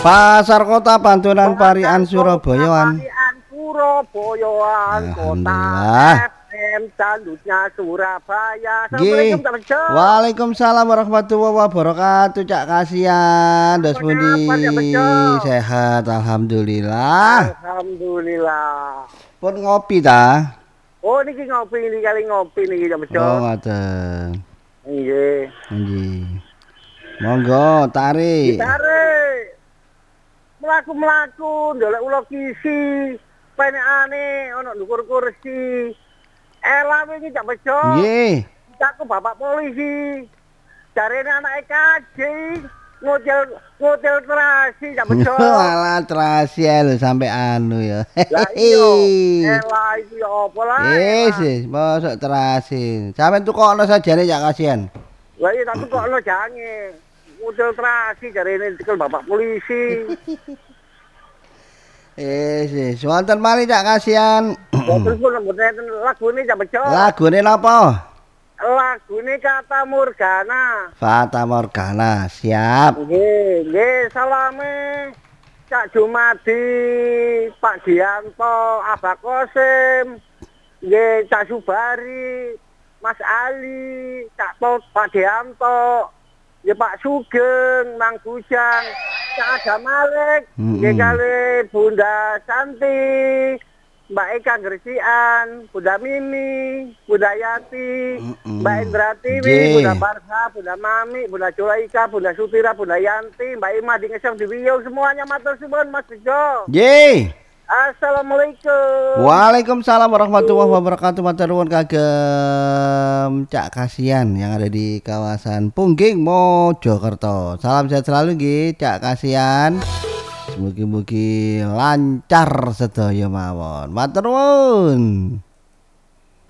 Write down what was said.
Pasar Kota Pantunan Parian Surabayaan. Surabayaan Kota Alhamdulillah. FM Candutnya Surabaya. Nggih. Assalamualaikum Cak Bejo. Waalaikumsalam warahmatullahi wabarakatuh. Cak kasihan. Dos pundi Apa, Cak Bejo? sehat alhamdulillah. Alhamdulillah. Pun ngopi ta? Oh niki ngopi ini kali ngopi niki Cak Bejo. Oh ngoten. Nggih. Nggih. Monggo tarik. Tarik. Mlaku-mlaku ndelok ulo kisi. Penekane ana ndukur kursi. Ela wingi Cak Bejo. Nggih. Aku bapak polisi. Jarene anake kaji ngotel terasi Cak Bejo. Alah terasi lho sampai anu ya. Lah iya. Ela iki apa lah? Wis, mosok terasi. Sampeyan tukokno sajane Cak kasihan. Lah iya tak tukokno jange. Ngotel terasi jarene dikel bapak polisi. Wonten malih Cak kasihan. Terus pun mboten lagune Cak Bejo. Lagune napa? Lagune Kata Morgana. Fata Morgana, siap. Nggih, salame Cak Jumadi, Pak Dianto, Abah Kosim, nggih Cak Subari, Mas Ali, Pak Dianto, nggih Pak Sugeng, Mang Bujang, Cak Adam Malik, nggih kali Bunda Santi, Mbak Eka Gresian, Bunda Mimi, Bunda Yati, Mbak Indratiwi, Bunda Barha, Bunda Mami, Bunda Julaika, Bunda Sutira, Bunda Yanti, Mbak Ima di Ngesem di Wiyung, semuanya matur suwun Mas Bejo. Nggih. Assalamualaikum. Waalaikumsalam warahmatullahi wabarakatuh. Matur nuwun kagem Cak kasihan yang ada di kawasan Pungging Mojokerto. Salam sehat selalu nggih Cak kasihan. Mugi-mugi lancar sedaya mawon. Matur nuwun.